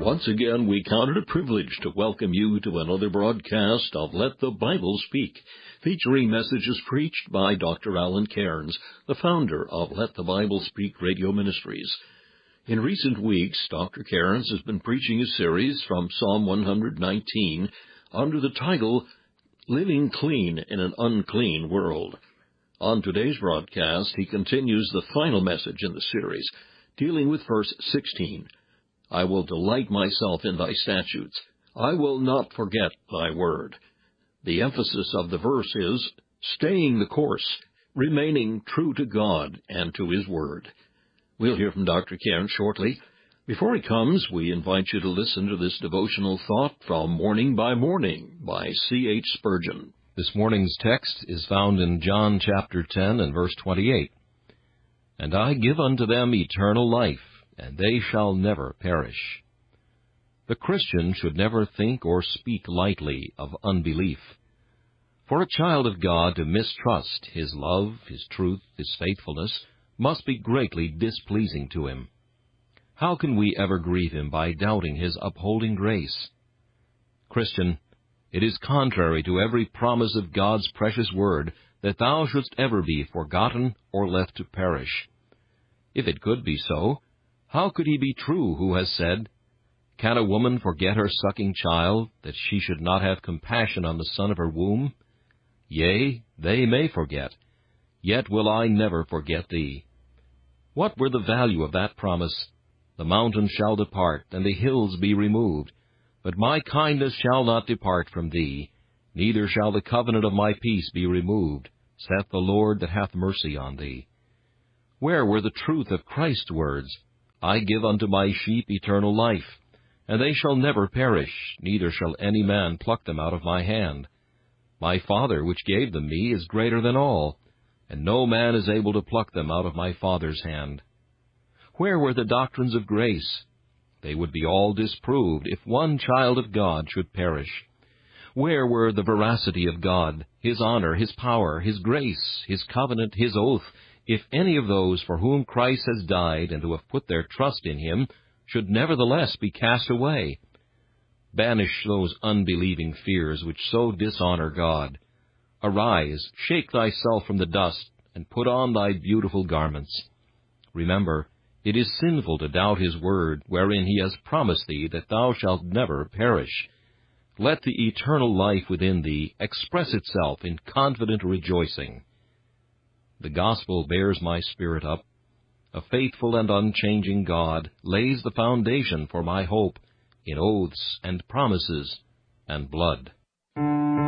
Once again, we count it a privilege to welcome you to another broadcast of Let the Bible Speak, featuring messages preached by Dr. Alan Cairns, the founder of Let the Bible Speak Radio Ministries. In recent weeks, Dr. Cairns has been preaching a series from Psalm 119 under the title, Living Clean in an Unclean World. On today's broadcast, he continues the final message in the series, dealing with verse 16. I will delight myself in thy statutes. I will not forget thy word. The emphasis of the verse is staying the course, remaining true to God and to his word. We'll hear from Dr. Cairns shortly. Before he comes, we invite you to listen to this devotional thought from Morning by Morning by C.H. Spurgeon. This morning's text is found in John chapter 10 and verse 28. And I give unto them eternal life, and they shall never perish. The Christian should never think or speak lightly of unbelief. For a child of God to mistrust his love, his truth, his faithfulness, must be greatly displeasing to him. How can we ever grieve him by doubting his upholding grace? Christian, it is contrary to every promise of God's precious word that thou shouldst ever be forgotten or left to perish. If it could be so, how could he be true who has said, Can a woman forget her sucking child, that she should not have compassion on the son of her womb? Yea, they may forget, yet will I never forget thee. What were the value of that promise? The mountains shall depart, and the hills be removed, but my kindness shall not depart from thee, neither shall the covenant of my peace be removed, saith the Lord that hath mercy on thee. Where were the truth of Christ's words? I give unto my sheep eternal life, and they shall never perish, neither shall any man pluck them out of my hand. My Father which gave them me is greater than all, and no man is able to pluck them out of my Father's hand. Where were the doctrines of grace? They would be all disproved if one child of God should perish. Where were the veracity of God, his honor, his power, his grace, his covenant, his oath, if any of those for whom Christ has died and who have put their trust in him should nevertheless be cast away? Banish those unbelieving fears which so dishonor God. Arise, shake thyself from the dust, and put on thy beautiful garments. Remember, it is sinful to doubt his word, wherein he has promised thee that thou shalt never perish. Let the eternal life within thee express itself in confident rejoicing. The gospel bears my spirit up. A faithful and unchanging God lays the foundation for my hope in oaths and promises and blood.